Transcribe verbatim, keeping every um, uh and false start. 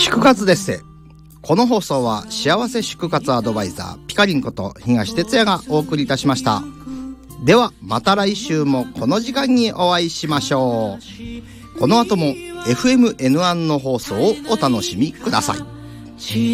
祝活ですせ。この放送は幸せ祝活アドバイザーピカリンこと東哲也がお送りいたしました。ではまた来週もこの時間にお会いしましょう。この後も エフエムエヌワン の放送をお楽しみください。